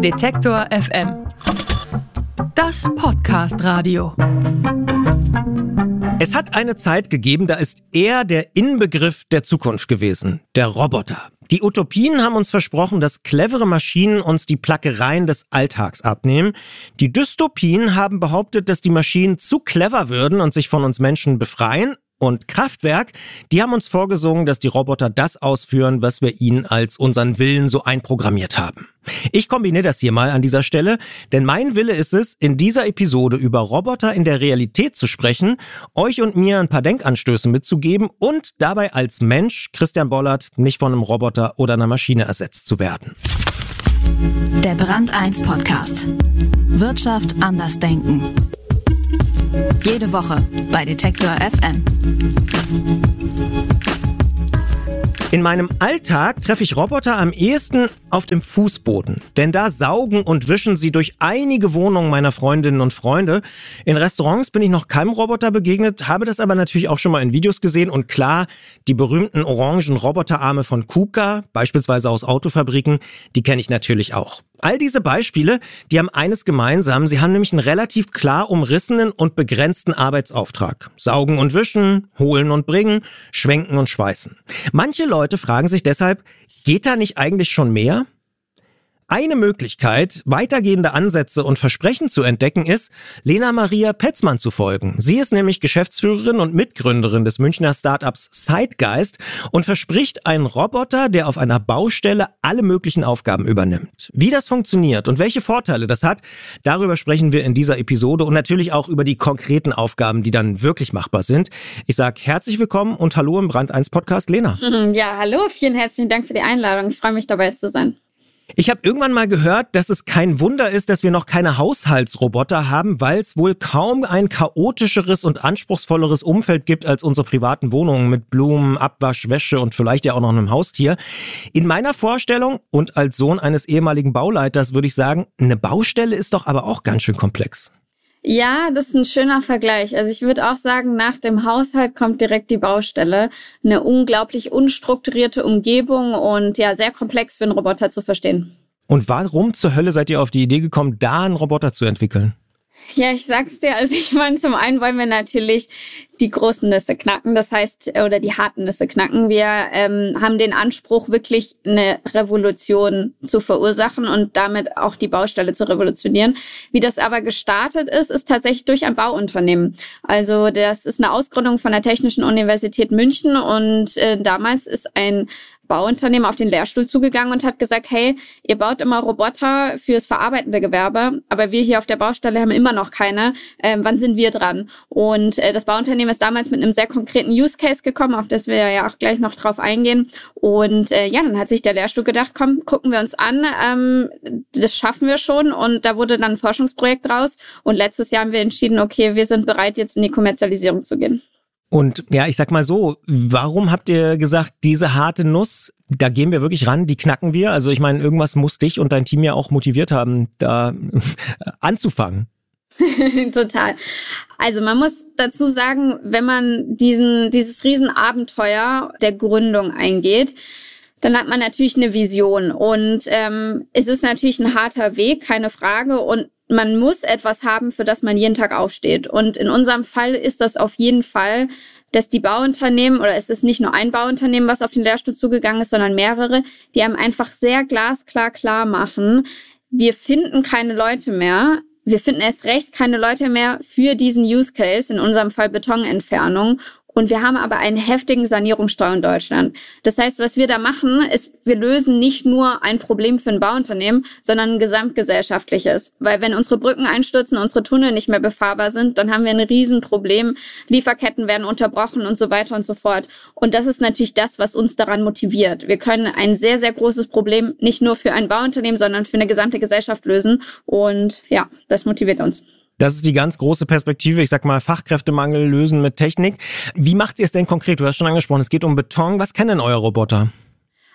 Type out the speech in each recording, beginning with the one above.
Detektor FM. Das Podcast-Radio. Es hat eine Zeit gegeben, da ist er der Inbegriff der Zukunft gewesen, der Roboter. Die Utopien haben uns versprochen, dass clevere Maschinen uns die Plackereien des Alltags abnehmen. Die Dystopien haben behauptet, dass die Maschinen zu clever würden und sich von uns Menschen befreien. Und Kraftwerk, die haben uns vorgesungen, dass die Roboter das ausführen, was wir ihnen als unseren Willen so einprogrammiert haben. Ich kombiniere das hier mal an dieser Stelle, denn mein Wille ist es, in dieser Episode über Roboter in der Realität zu sprechen, euch und mir ein paar Denkanstöße mitzugeben und dabei als Mensch, Christian Bollert, nicht von einem Roboter oder einer Maschine ersetzt zu werden. Der Brand 1 Podcast. Wirtschaft anders denken. Jede Woche bei Detektor FM. In meinem Alltag treffe ich Roboter am ehesten auf dem Fußboden. Denn da saugen und wischen sie durch einige Wohnungen meiner Freundinnen und Freunde. In Restaurants bin ich noch keinem Roboter begegnet, habe das aber natürlich auch schon mal in Videos gesehen. Und klar, die berühmten orangen Roboterarme von KUKA, beispielsweise aus Autofabriken, die kenne ich natürlich auch. All diese Beispiele, die haben eines gemeinsam, sie haben nämlich einen relativ klar umrissenen und begrenzten Arbeitsauftrag. Saugen und wischen, holen und bringen, schwenken und schweißen. Manche Leute fragen sich deshalb, geht da nicht eigentlich schon mehr? Eine Möglichkeit, weitergehende Ansätze und Versprechen zu entdecken, ist, Lena Maria Petzmann zu folgen. Sie ist nämlich Geschäftsführerin und Mitgründerin des Münchner Startups Zeitgeist und verspricht einen Roboter, der auf einer Baustelle alle möglichen Aufgaben übernimmt. Wie das funktioniert und welche Vorteile das hat, darüber sprechen wir in dieser Episode und natürlich auch über die konkreten Aufgaben, die dann wirklich machbar sind. Ich sage herzlich willkommen und hallo im Brand 1 Podcast, Lena. Ja, hallo, vielen herzlichen Dank für die Einladung. Ich freue mich, dabei zu sein. Ich habe irgendwann mal gehört, dass es kein Wunder ist, dass wir noch keine Haushaltsroboter haben, weil es wohl kaum ein chaotischeres und anspruchsvolleres Umfeld gibt als unsere privaten Wohnungen mit Blumen, Abwasch, Wäsche und vielleicht ja auch noch einem Haustier. In meiner Vorstellung und als Sohn eines ehemaligen Bauleiters würde ich sagen, eine Baustelle ist doch aber auch ganz schön komplex. Ja, das ist ein schöner Vergleich. Also ich würde auch sagen, nach dem Haushalt kommt direkt die Baustelle. Eine unglaublich unstrukturierte Umgebung und ja, sehr komplex für einen Roboter zu verstehen. Und warum zur Hölle seid ihr auf die Idee gekommen, da einen Roboter zu entwickeln? Ja, ich sag's dir, also ich meine, zum einen wollen wir natürlich die großen Nüsse knacken, das heißt, oder die harten Nüsse knacken. Wir haben den Anspruch, wirklich eine Revolution zu verursachen und damit auch die Baustelle zu revolutionieren. Wie das aber gestartet ist tatsächlich durch ein Bauunternehmen. Also das ist eine Ausgründung von der Technischen Universität München und damals ist ein Bauunternehmen auf den Lehrstuhl zugegangen und hat gesagt, hey, ihr baut immer Roboter fürs verarbeitende Gewerbe, aber wir hier auf der Baustelle haben immer noch keine. Wann sind wir dran? Und das Bauunternehmen ist damals mit einem sehr konkreten Use Case gekommen, auf das wir ja auch gleich noch drauf eingehen. Und ja, dann hat sich der Lehrstuhl gedacht, komm, gucken wir uns an, das schaffen wir schon. Und da wurde dann ein Forschungsprojekt draus. Und letztes Jahr haben wir entschieden, okay, wir sind bereit, jetzt in die Kommerzialisierung zu gehen. Und ja, ich sag mal so, warum habt ihr gesagt, diese harte Nuss, da gehen wir wirklich ran, die knacken wir? Also ich meine, irgendwas muss dich und dein Team ja auch motiviert haben, da anzufangen. Total. Also man muss dazu sagen, wenn man dieses Riesenabenteuer der Gründung eingeht, dann hat man natürlich eine Vision und es ist natürlich ein harter Weg, keine Frage, und man muss etwas haben, für das man jeden Tag aufsteht. Und in unserem Fall ist das auf jeden Fall, dass die Bauunternehmen, oder es ist nicht nur ein Bauunternehmen, was auf den Lehrstuhl zugegangen ist, sondern mehrere, die einem einfach sehr glasklar klar machen, wir finden keine Leute mehr. Wir finden erst recht keine Leute mehr für diesen Use Case, in unserem Fall Betonentfernung. Und wir haben aber einen heftigen Sanierungsstau in Deutschland. Das heißt, was wir da machen, ist, wir lösen nicht nur ein Problem für ein Bauunternehmen, sondern ein gesamtgesellschaftliches. Weil wenn unsere Brücken einstürzen, unsere Tunnel nicht mehr befahrbar sind, dann haben wir ein Riesenproblem. Lieferketten werden unterbrochen und so weiter und so fort. Und das ist natürlich das, was uns daran motiviert. Wir können ein sehr, sehr großes Problem nicht nur für ein Bauunternehmen, sondern für eine gesamte Gesellschaft lösen. Und ja, das motiviert uns. Das ist die ganz große Perspektive, ich sag mal Fachkräftemangel lösen mit Technik. Wie macht ihr es denn konkret? Du hast schon angesprochen, es geht um Beton. Was kann denn euer Roboter?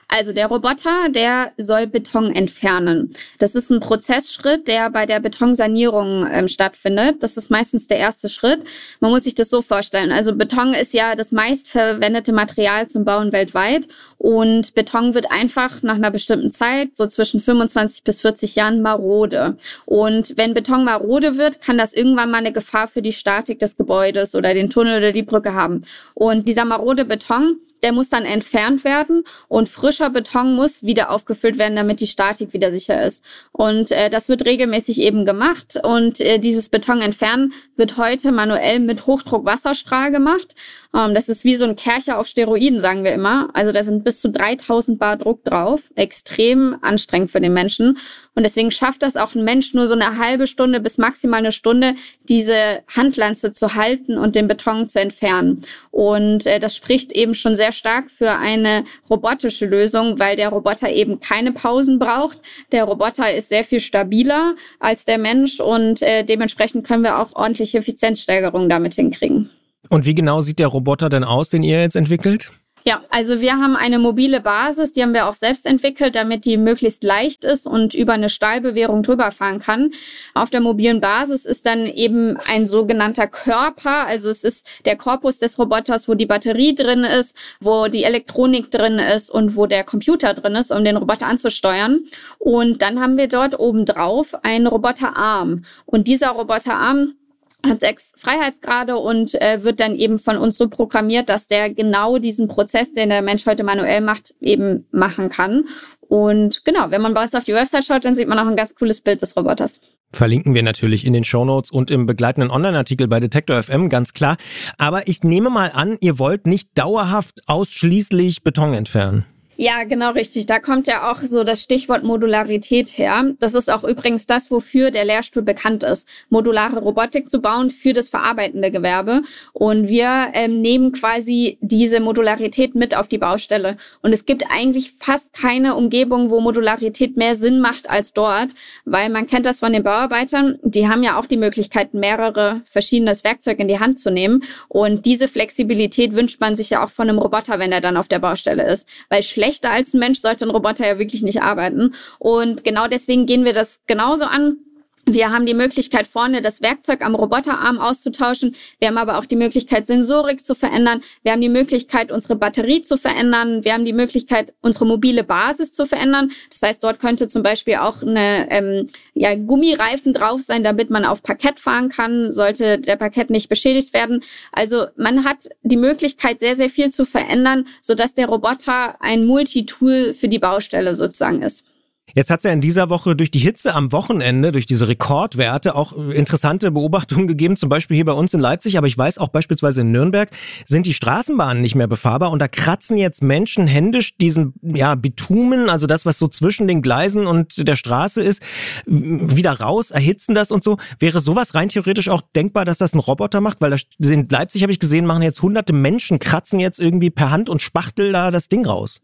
Also der Roboter, der soll Beton entfernen. Das ist ein Prozessschritt, der bei der Betonsanierung stattfindet. Das ist meistens der erste Schritt. Man muss sich das so vorstellen. Also Beton ist ja das meistverwendete Material zum Bauen weltweit. Und Beton wird einfach nach einer bestimmten Zeit, so zwischen 25 bis 40 Jahren, marode. Und wenn Beton marode wird, kann das irgendwann mal eine Gefahr für die Statik des Gebäudes oder den Tunnel oder die Brücke haben. Und dieser marode Beton, der muss dann entfernt werden und frischer Beton muss wieder aufgefüllt werden, damit die Statik wieder sicher ist. Und das wird regelmäßig eben gemacht und dieses Beton entfernen wird heute manuell mit Hochdruckwasserstrahl gemacht. Das ist wie so ein Kercher auf Steroiden, sagen wir immer. Also da sind bis zu 3000 Bar Druck drauf. Extrem anstrengend für den Menschen. Und deswegen schafft das auch ein Mensch nur so eine halbe Stunde bis maximal eine Stunde, diese Handlanze zu halten und den Beton zu entfernen. Und das spricht eben schon sehr stark für eine robotische Lösung, weil der Roboter eben keine Pausen braucht. Der Roboter ist sehr viel stabiler als der Mensch und dementsprechend können wir auch ordentliche Effizienzsteigerungen damit hinkriegen. Und wie genau sieht der Roboter denn aus, den ihr jetzt entwickelt? Ja, also wir haben eine mobile Basis, die haben wir auch selbst entwickelt, damit die möglichst leicht ist und über eine Stahlbewehrung drüber fahren kann. Auf der mobilen Basis ist dann eben ein sogenannter Körper, also es ist der Korpus des Roboters, wo die Batterie drin ist, wo die Elektronik drin ist und wo der Computer drin ist, um den Roboter anzusteuern. Und dann haben wir dort obendrauf einen Roboterarm. Und dieser Roboterarm hat 6 Freiheitsgrade und wird dann eben von uns so programmiert, dass der genau diesen Prozess, den der Mensch heute manuell macht, eben machen kann. Und genau, wenn man bei uns auf die Website schaut, dann sieht man auch ein ganz cooles Bild des Roboters. Verlinken wir natürlich in den Shownotes und im begleitenden Online-Artikel bei Detektor FM, ganz klar. Aber ich nehme mal an, ihr wollt nicht dauerhaft ausschließlich Beton entfernen. Ja, genau richtig. Da kommt ja auch so das Stichwort Modularität her. Das ist auch übrigens das, wofür der Lehrstuhl bekannt ist, modulare Robotik zu bauen für das verarbeitende Gewerbe. Und wir nehmen quasi diese Modularität mit auf die Baustelle. Und es gibt eigentlich fast keine Umgebung, wo Modularität mehr Sinn macht als dort, weil man kennt das von den Bauarbeitern. Die haben ja auch die Möglichkeit, mehrere verschiedenes Werkzeug in die Hand zu nehmen. Und diese Flexibilität wünscht man sich ja auch von einem Roboter, wenn er dann auf der Baustelle ist. Weil schlechter als ein Mensch sollte ein Roboter ja wirklich nicht arbeiten. Und genau deswegen gehen wir das genauso an. Wir haben die Möglichkeit, vorne das Werkzeug am Roboterarm auszutauschen. Wir haben aber auch die Möglichkeit, Sensorik zu verändern. Wir haben die Möglichkeit, unsere Batterie zu verändern. Wir haben die Möglichkeit, unsere mobile Basis zu verändern. Das heißt, dort könnte zum Beispiel auch eine Gummireifen drauf sein, damit man auf Parkett fahren kann, sollte der Parkett nicht beschädigt werden. Also man hat die Möglichkeit, sehr, sehr viel zu verändern, sodass der Roboter ein Multitool für die Baustelle sozusagen ist. Jetzt hat es ja in dieser Woche durch die Hitze am Wochenende, durch diese Rekordwerte auch interessante Beobachtungen gegeben, zum Beispiel hier bei uns in Leipzig, aber ich weiß auch beispielsweise in Nürnberg sind die Straßenbahnen nicht mehr befahrbar und da kratzen jetzt Menschen händisch diesen Bitumen, also das, was so zwischen den Gleisen und der Straße ist, wieder raus, erhitzen das und so. Wäre sowas rein theoretisch auch denkbar, dass das ein Roboter macht? Weil in Leipzig, habe ich gesehen, machen jetzt hunderte Menschen, kratzen jetzt irgendwie per Hand und Spachtel da das Ding raus.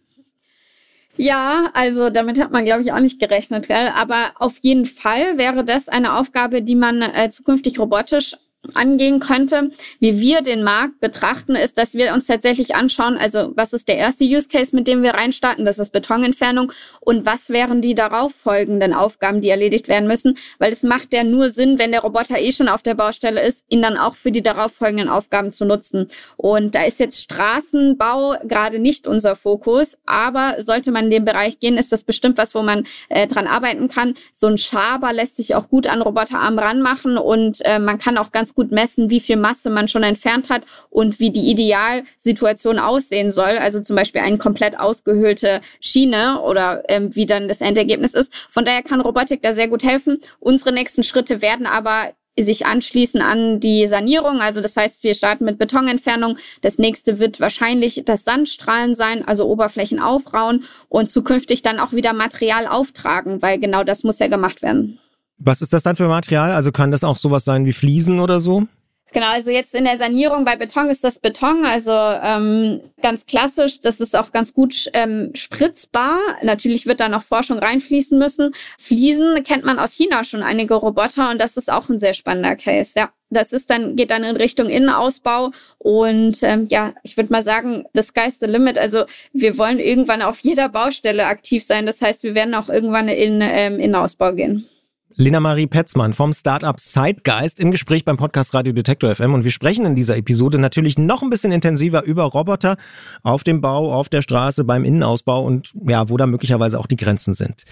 Ja, also damit hat man, glaube ich, auch nicht gerechnet, gell? Aber auf jeden Fall wäre das eine Aufgabe, die man zukünftig robotisch angehen könnte. Wie wir den Markt betrachten, ist, dass wir uns tatsächlich anschauen, also was ist der erste Use Case, mit dem wir reinstarten, das ist Betonentfernung, und was wären die darauf folgenden Aufgaben, die erledigt werden müssen, weil es macht ja nur Sinn, wenn der Roboter schon auf der Baustelle ist, ihn dann auch für die darauf folgenden Aufgaben zu nutzen. Und da ist jetzt Straßenbau gerade nicht unser Fokus, aber sollte man in den Bereich gehen, ist das bestimmt was, wo man dran arbeiten kann. So ein Schaber lässt sich auch gut an Roboterarm ranmachen und man kann auch ganz gut messen, wie viel Masse man schon entfernt hat und wie die Idealsituation aussehen soll. Also zum Beispiel eine komplett ausgehöhlte Schiene oder wie dann das Endergebnis ist. Von daher kann Robotik da sehr gut helfen. Unsere nächsten Schritte werden aber sich anschließen an die Sanierung. Also das heißt, wir starten mit Betonentfernung. Das nächste wird wahrscheinlich das Sandstrahlen sein, also Oberflächen aufrauen und zukünftig dann auch wieder Material auftragen, weil genau das muss ja gemacht werden. Was ist das dann für Material? Also kann das auch sowas sein wie Fliesen oder so? Genau, also jetzt in der Sanierung bei Beton ist das Beton, also ganz klassisch. Das ist auch ganz gut spritzbar. Natürlich wird da noch Forschung reinfließen müssen. Fliesen kennt man aus China schon einige Roboter und das ist auch ein sehr spannender Case, ja. Das geht dann in Richtung Innenausbau und ich würde mal sagen, the sky's the limit. Also wir wollen irgendwann auf jeder Baustelle aktiv sein. Das heißt, wir werden auch irgendwann in Innenausbau gehen. Lena Marie Petzmann vom Startup Zeitgeist im Gespräch beim Podcast Radio Detektor FM und wir sprechen in dieser Episode natürlich noch ein bisschen intensiver über Roboter auf dem Bau, auf der Straße, beim Innenausbau und ja, wo da möglicherweise auch die Grenzen sind.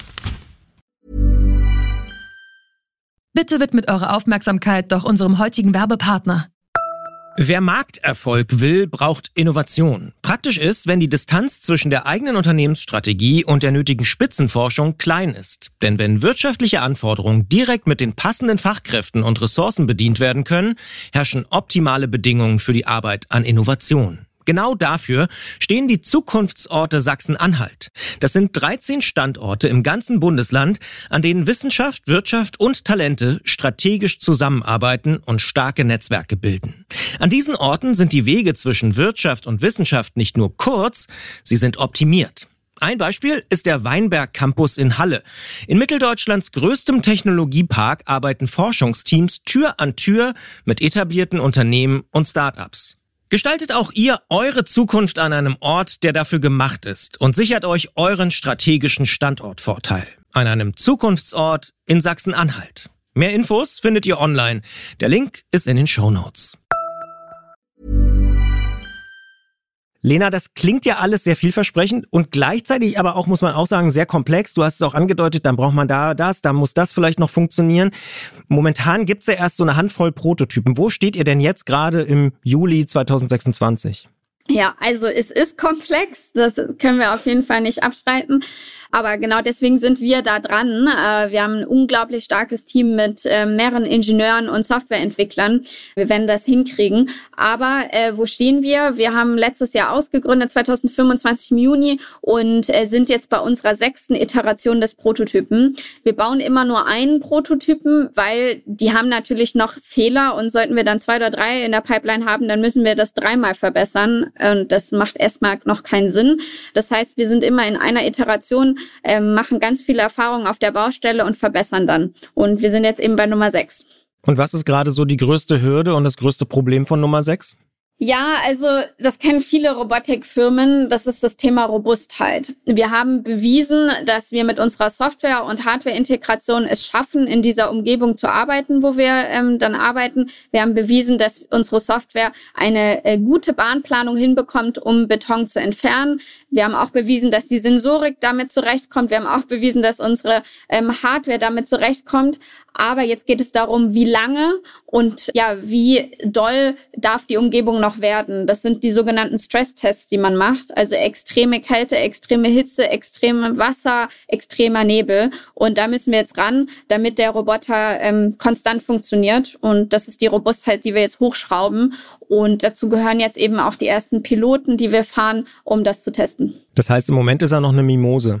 Bitte widmet eure Aufmerksamkeit doch unserem heutigen Werbepartner. Wer Markterfolg will, braucht Innovation. Praktisch ist, wenn die Distanz zwischen der eigenen Unternehmensstrategie und der nötigen Spitzenforschung klein ist. Denn wenn wirtschaftliche Anforderungen direkt mit den passenden Fachkräften und Ressourcen bedient werden können, herrschen optimale Bedingungen für die Arbeit an Innovation. Genau dafür stehen die Zukunftsorte Sachsen-Anhalt. Das sind 13 Standorte im ganzen Bundesland, an denen Wissenschaft, Wirtschaft und Talente strategisch zusammenarbeiten und starke Netzwerke bilden. An diesen Orten sind die Wege zwischen Wirtschaft und Wissenschaft nicht nur kurz, sie sind optimiert. Ein Beispiel ist der Weinberg Campus in Halle. In Mitteldeutschlands größtem Technologiepark arbeiten Forschungsteams Tür an Tür mit etablierten Unternehmen und Start-ups. Gestaltet auch ihr eure Zukunft an einem Ort, der dafür gemacht ist und sichert euch euren strategischen Standortvorteil. An einem Zukunftsort in Sachsen-Anhalt. Mehr Infos findet ihr online. Der Link ist in den Shownotes. Lena, das klingt ja alles sehr vielversprechend und gleichzeitig aber auch, muss man auch sagen, sehr komplex. Du hast es auch angedeutet, dann braucht man da muss das vielleicht noch funktionieren. Momentan gibt's ja erst so eine Handvoll Prototypen. Wo steht ihr denn jetzt gerade im Juli 2026? Ja, also es ist komplex, das können wir auf jeden Fall nicht abstreiten, aber genau deswegen sind wir da dran. Wir haben ein unglaublich starkes Team mit mehreren Ingenieuren und Softwareentwicklern. Wir werden das hinkriegen, aber wo stehen wir? Wir haben letztes Jahr ausgegründet, 2025 im Juni und sind jetzt bei unserer 6. Iteration des Prototypen. Wir bauen immer nur einen Prototypen, weil die haben natürlich noch Fehler und sollten wir dann 2 oder 3 in der Pipeline haben, dann müssen wir das 3-mal verbessern. Und das macht erstmal noch keinen Sinn. Das heißt, wir sind immer in einer Iteration, machen ganz viele Erfahrungen auf der Baustelle und verbessern dann. Und wir sind jetzt eben bei Nummer 6. Und was ist gerade so die größte Hürde und das größte Problem von Nummer 6? Ja, also das kennen viele Robotikfirmen, das ist das Thema Robustheit. Wir haben bewiesen, dass wir mit unserer Software- und Hardware-Integration es schaffen, in dieser Umgebung zu arbeiten, wo wir dann arbeiten. Wir haben bewiesen, dass unsere Software eine gute Bahnplanung hinbekommt, um Beton zu entfernen. Wir haben auch bewiesen, dass die Sensorik damit zurechtkommt. Wir haben auch bewiesen, dass unsere Hardware damit zurechtkommt. Aber jetzt geht es darum, wie lange und ja, wie doll darf die Umgebung noch werden. Das sind die sogenannten Stresstests, die man macht. Also extreme Kälte, extreme Hitze, extreme Wasser, extremer Nebel. Und da müssen wir jetzt ran, damit der Roboter konstant funktioniert. Und das ist die Robustheit, die wir jetzt hochschrauben. Und dazu gehören jetzt eben auch die ersten Piloten, die wir fahren, um das zu testen. Das heißt, im Moment ist er noch eine Mimose.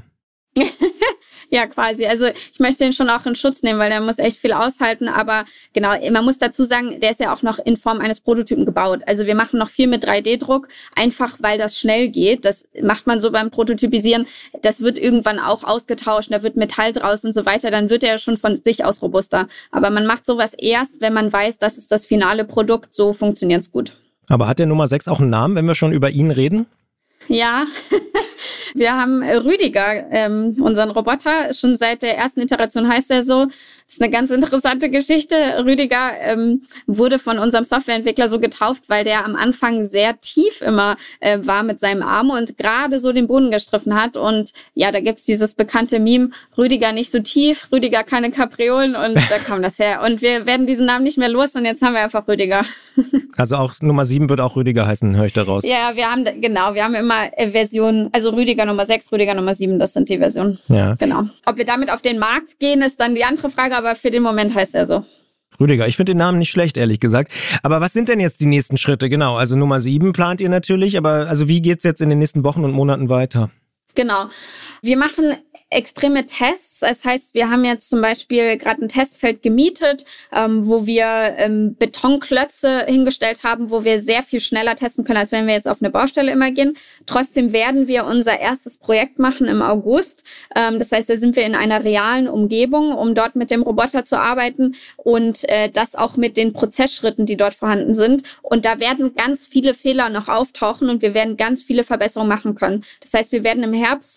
Ja, quasi. Also ich möchte den schon auch in Schutz nehmen, weil der muss echt viel aushalten. Aber genau, man muss dazu sagen, der ist ja auch noch in Form eines Prototypen gebaut. Also wir machen noch viel mit 3D-Druck, einfach weil das schnell geht. Das macht man so beim Prototypisieren. Das wird irgendwann auch ausgetauscht, da wird Metall draus und so weiter. Dann wird er schon von sich aus robuster. Aber man macht sowas erst, wenn man weiß, das ist das finale Produkt. So funktioniert's gut. Aber hat der Nummer 6 auch einen Namen, wenn wir schon über ihn reden? Ja, wir haben Rüdiger, unseren Roboter, schon seit der ersten Iteration heißt er so. Das ist eine ganz interessante Geschichte. Rüdiger wurde von unserem Softwareentwickler so getauft, weil der am Anfang sehr tief immer war mit seinem Arm und gerade so den Boden gestriffen hat. Und ja, da gibt's dieses bekannte Meme, Rüdiger nicht so tief, Rüdiger keine Kapriolen und da kam das her. Und wir werden diesen Namen nicht mehr los und jetzt haben wir einfach Rüdiger. Also auch Nummer 7 wird auch Rüdiger heißen, höre ich daraus. Ja, wir haben immer Versionen, also Rüdiger Nummer 6, Rüdiger Nummer 7, das sind die Versionen. Ja. Genau. Ob wir damit auf den Markt gehen, ist dann die andere Frage, aber für den Moment heißt er so. Rüdiger, ich finde den Namen nicht schlecht, ehrlich gesagt. Aber was sind denn jetzt die nächsten Schritte? Genau, also Nummer 7 plant ihr natürlich, aber also wie geht's jetzt in den nächsten Wochen und Monaten weiter? Genau. Wir machen extreme Tests. Das heißt, wir haben jetzt zum Beispiel gerade ein Testfeld gemietet, wo wir Betonklötze hingestellt haben, wo wir sehr viel schneller testen können, als wenn wir jetzt auf eine Baustelle immer gehen. Trotzdem werden wir unser erstes Projekt machen im August. Das heißt, da sind wir in einer realen Umgebung, um dort mit dem Roboter zu arbeiten und das auch mit den Prozessschritten, die dort vorhanden sind. Und da werden ganz viele Fehler noch auftauchen und wir werden ganz viele Verbesserungen machen können. Das heißt, wir werden im Herbst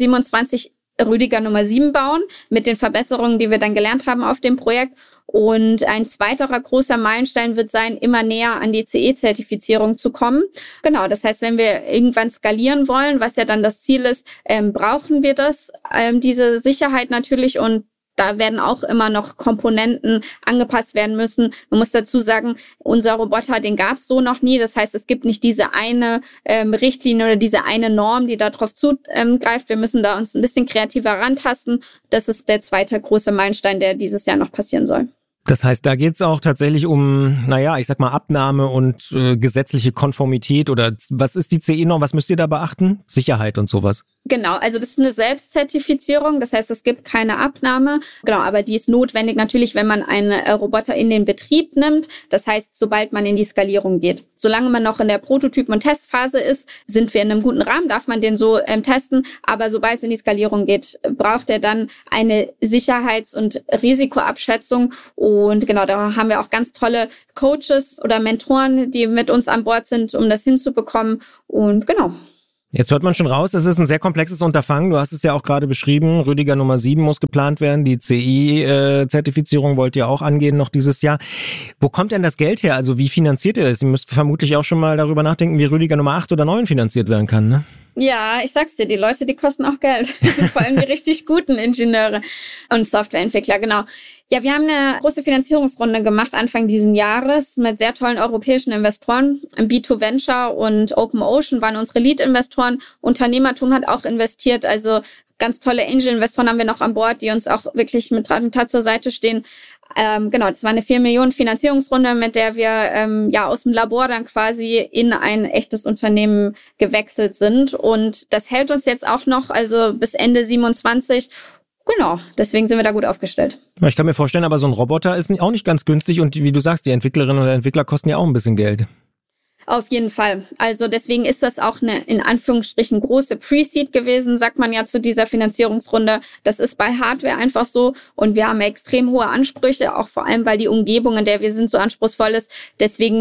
2027 Rüdiger Nummer 7 bauen, mit den Verbesserungen, die wir dann gelernt haben auf dem Projekt. Und ein zweiterer großer Meilenstein wird sein, immer näher an die CE-Zertifizierung zu kommen. Genau, das heißt, wenn wir irgendwann skalieren wollen, was ja dann das Ziel ist, brauchen wir diese Sicherheit natürlich, und da werden auch immer noch Komponenten angepasst werden müssen. Man muss dazu sagen, unser Roboter, den gab es so noch nie. Das heißt, es gibt nicht diese eine Richtlinie oder diese eine Norm, die darauf zugreift. Wir müssen da uns ein bisschen kreativer rantasten. Das ist der zweite große Meilenstein, der dieses Jahr noch passieren soll. Das heißt, da geht's auch tatsächlich um, ich sag mal, Abnahme und gesetzliche Konformität, oder was ist die CE-Norm? Was müsst ihr da beachten? Sicherheit und sowas. Genau, also das ist eine Selbstzertifizierung, das heißt, es gibt keine Abnahme. Genau, aber die ist notwendig natürlich, wenn man einen Roboter in den Betrieb nimmt. Das heißt, sobald man in die Skalierung geht. Solange man noch in der Prototypen- und Testphase ist, sind wir in einem guten Rahmen, darf man den so testen. Aber sobald es in die Skalierung geht, braucht er dann eine Sicherheits- und Risikoabschätzung. Und genau, da haben wir auch ganz tolle Coaches oder Mentoren, die mit uns an Bord sind, um das hinzubekommen. Und genau. Jetzt hört man schon raus, das ist ein sehr komplexes Unterfangen. Du hast es ja auch gerade beschrieben, Rüdiger Nummer 7 muss geplant werden. Die CE-Zertifizierung wollt ihr auch angehen noch dieses Jahr. Wo kommt denn das Geld her? Also wie finanziert ihr das? Ihr müsst vermutlich auch schon mal darüber nachdenken, wie Rüdiger Nummer 8 oder 9 finanziert werden kann, ne? Ja, ich sag's dir, die Leute, die kosten auch Geld. Vor allem die richtig guten Ingenieure und Softwareentwickler, genau. Ja, wir haben eine große Finanzierungsrunde gemacht Anfang diesen Jahres mit sehr tollen europäischen Investoren. B2 Venture und Open Ocean waren unsere Lead-Investoren. Unternehmertum hat auch investiert, also ganz tolle Angel-Investoren haben wir noch an Bord, die uns auch wirklich mit Rat und Tat zur Seite stehen. Genau, das war eine 4 Millionen Finanzierungsrunde, mit der wir aus dem Labor dann quasi in ein echtes Unternehmen gewechselt sind. Und das hält uns jetzt auch noch, also bis Ende 27. Genau, deswegen sind wir da gut aufgestellt. Ich kann mir vorstellen, aber so ein Roboter ist auch nicht ganz günstig und wie du sagst, die Entwicklerinnen und Entwickler kosten ja auch ein bisschen Geld. Auf jeden Fall. Also deswegen ist das auch eine in Anführungsstrichen große Pre-Seed gewesen, sagt man ja zu dieser Finanzierungsrunde. Das ist bei Hardware einfach so und wir haben extrem hohe Ansprüche, auch vor allem, weil die Umgebung, in der wir sind, so anspruchsvoll ist. Deswegen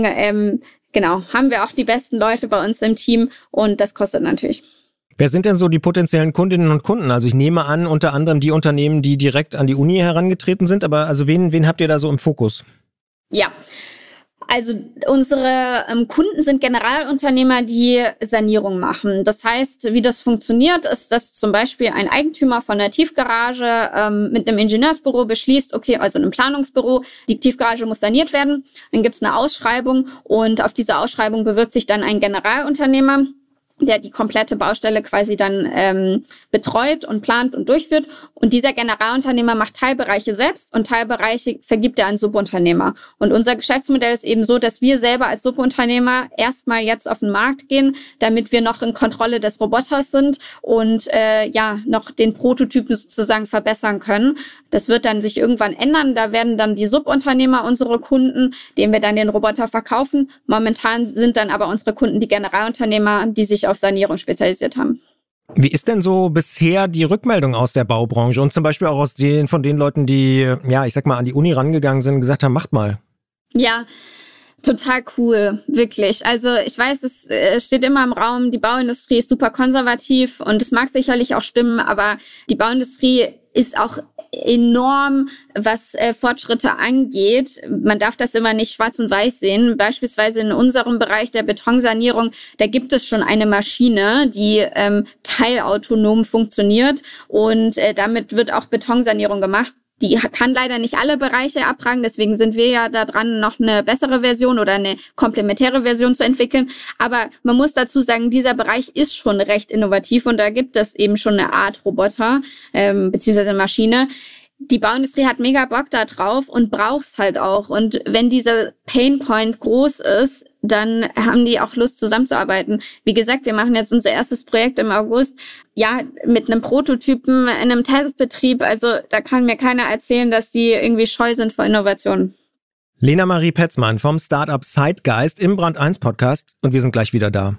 haben wir auch die besten Leute bei uns im Team und das kostet natürlich. Wer sind denn so die potenziellen Kundinnen und Kunden? Also ich nehme an, unter anderem die Unternehmen, die direkt an die Uni herangetreten sind, aber also wen habt ihr da so im Fokus? Ja, also unsere Kunden sind Generalunternehmer, die Sanierung machen. Das heißt, wie das funktioniert, ist, dass zum Beispiel ein Eigentümer von einer Tiefgarage mit einem Ingenieursbüro beschließt, okay, also einem Planungsbüro, die Tiefgarage muss saniert werden. Dann gibt's eine Ausschreibung und auf diese Ausschreibung bewirbt sich dann ein Generalunternehmer, der die komplette Baustelle quasi dann betreut und plant und durchführt. Und dieser Generalunternehmer macht Teilbereiche selbst und Teilbereiche vergibt er an Subunternehmer. Und unser Geschäftsmodell ist eben so, dass wir selber als Subunternehmer erstmal jetzt auf den Markt gehen, damit wir noch in Kontrolle des Roboters sind und noch den Prototypen sozusagen verbessern können. Das wird dann sich irgendwann ändern. Da werden dann die Subunternehmer unsere Kunden, denen wir dann den Roboter verkaufen. Momentan sind dann aber unsere Kunden die Generalunternehmer, die sich auf Sanierung spezialisiert haben. Wie ist denn so bisher die Rückmeldung aus der Baubranche und zum Beispiel auch von den Leuten, die, an die Uni rangegangen sind und gesagt haben, macht mal? Ja, total cool, wirklich. Also ich weiß, es steht immer im Raum, die Bauindustrie ist super konservativ und es mag sicherlich auch stimmen, aber die Bauindustrie ist auch enorm, was Fortschritte angeht. Man darf das immer nicht schwarz und weiß sehen. Beispielsweise in unserem Bereich der Betonsanierung, da gibt es schon eine Maschine, die teilautonom funktioniert und damit wird auch Betonsanierung gemacht. Die kann leider nicht alle Bereiche abtragen, deswegen sind wir ja da dran, noch eine bessere Version oder eine komplementäre Version zu entwickeln. Aber man muss dazu sagen, dieser Bereich ist schon recht innovativ und da gibt es eben schon eine Art Roboter beziehungsweise Maschine. die Bauindustrie hat mega Bock da drauf und braucht's halt auch. Und wenn dieser Painpoint groß ist, dann haben die auch Lust zusammenzuarbeiten. Wie gesagt, wir machen jetzt unser erstes Projekt im August, ja, mit einem Prototypen in einem Testbetrieb. Also da kann mir keiner erzählen, dass die irgendwie scheu sind vor Innovationen. Lena Marie Petzmann vom Startup Zeitgeist im Brand 1 Podcast und wir sind gleich wieder da.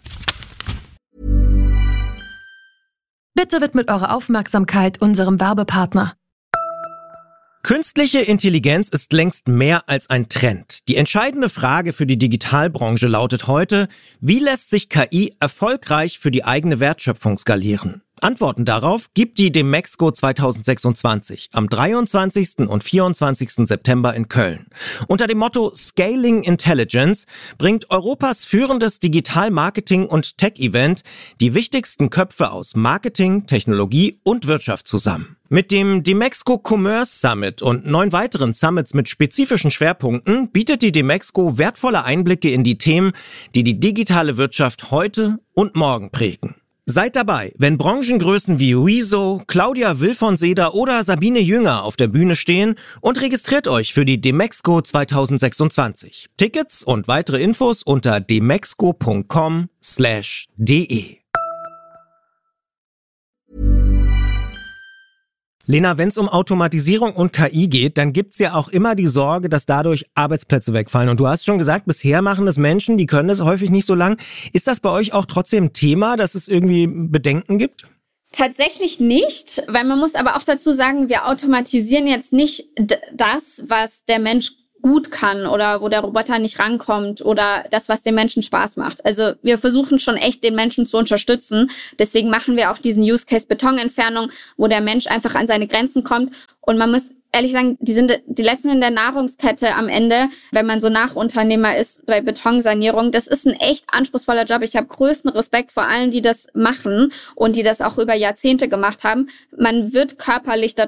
Bitte widmet eure Aufmerksamkeit unserem Werbepartner. Künstliche Intelligenz ist längst mehr als ein Trend. Die entscheidende Frage für die Digitalbranche lautet heute, wie lässt sich KI erfolgreich für die eigene Wertschöpfung skalieren? Antworten darauf gibt die Demexco 2026 am 23. und 24. September in Köln. Unter dem Motto Scaling Intelligence bringt Europas führendes Digital-Marketing- und Tech-Event die wichtigsten Köpfe aus Marketing, Technologie und Wirtschaft zusammen. Mit dem Demexco Commerce Summit und 9 weiteren Summits mit spezifischen Schwerpunkten bietet die Demexco wertvolle Einblicke in die Themen, die die digitale Wirtschaft heute und morgen prägen. Seid dabei, wenn Branchengrößen wie Rezo, Claudia Will-von-Seder oder Sabine Jünger auf der Bühne stehen und registriert euch für die Demexco 2026. Tickets und weitere Infos unter demexco.com/de. Lena, wenn es um Automatisierung und KI geht, dann gibt's ja auch immer die Sorge, dass dadurch Arbeitsplätze wegfallen. Und du hast schon gesagt, bisher machen das Menschen, die können das häufig nicht so lang. Ist das bei euch auch trotzdem ein Thema, dass es irgendwie Bedenken gibt? Tatsächlich nicht, weil man muss aber auch dazu sagen, wir automatisieren jetzt nicht das, was der Mensch gut kann oder wo der Roboter nicht rankommt oder das, was dem Menschen Spaß macht. Also wir versuchen schon echt, den Menschen zu unterstützen. Deswegen machen wir auch diesen Use Case Betonentfernung, wo der Mensch einfach an seine Grenzen kommt. Und man muss ehrlich sagen, die sind die Letzten in der Nahrungskette am Ende, wenn man so Nachunternehmer ist bei Betonsanierung. Das ist ein echt anspruchsvoller Job. Ich habe größten Respekt vor allen, die das machen und die das auch über Jahrzehnte gemacht haben. Man wird körperlich